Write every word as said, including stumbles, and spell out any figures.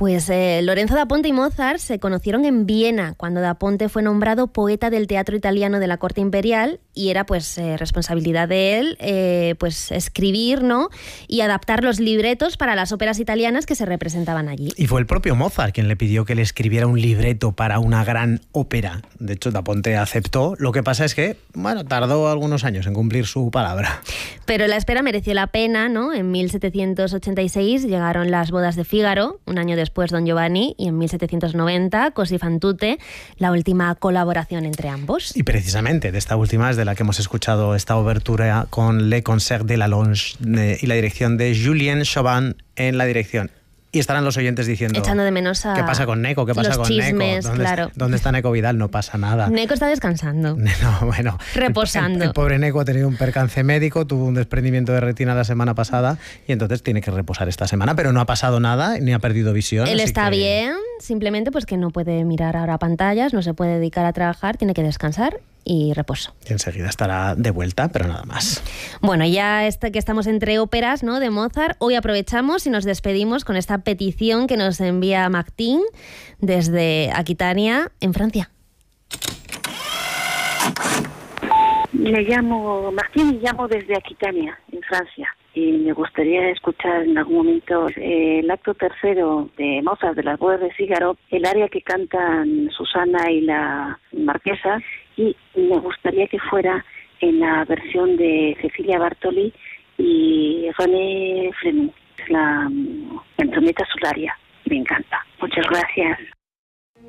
Pues eh, Lorenzo da Ponte y Mozart se conocieron en Viena, cuando da Ponte fue nombrado poeta del teatro italiano de la corte imperial, y era pues eh, responsabilidad de él eh, pues escribir, ¿no?, y adaptar los libretos para las óperas italianas que se representaban allí. Y fue el propio Mozart quien le pidió que le escribiera un libreto para una gran ópera. De hecho, da Ponte aceptó. Lo que pasa es que, bueno, tardó algunos años en cumplir su palabra. Pero la espera mereció la pena, ¿no? En mil setecientos ochenta y seis llegaron las bodas de Fígaro, un año después Don Giovanni, y en mil setecientos noventa Così fan tutte, la última colaboración entre ambos. Y precisamente de esta última es de la que hemos escuchado esta obertura con Le Concert de la Longe eh, y la dirección de Julien Chauvin en la dirección. Y estarán los oyentes diciendo... Echando de menos a... ¿Qué pasa con Neco? ¿Qué pasa los con chismes, Neco? ¿Dónde, claro. ¿Dónde está Neco Vidal? No pasa nada. Neco está descansando. No, bueno. Reposando. El, el, el pobre Neco ha tenido un percance médico, tuvo un desprendimiento de retina la semana pasada y entonces tiene que reposar esta semana, pero no ha pasado nada ni ha perdido visión. Él está que... bien, simplemente pues que no puede mirar ahora pantallas, no se puede dedicar a trabajar, tiene que descansar y reposo. Y enseguida estará de vuelta, pero nada más. Bueno, ya este, que estamos entre óperas, ¿no?, de Mozart, hoy aprovechamos y nos despedimos con esta petición que nos envía Martín desde Aquitania, en Francia. Me llamo Martín y llamo desde Aquitania, en Francia. Y me gustaría escuchar en algún momento eh, el acto tercero de Mozart, de las bodas de Fígaro, el aria que cantan Susana y la marquesa, y me gustaría que fuera en la versión de Cecilia Bartoli y René Fleming, la canzoneta Solaria. Me encanta. Muchas gracias.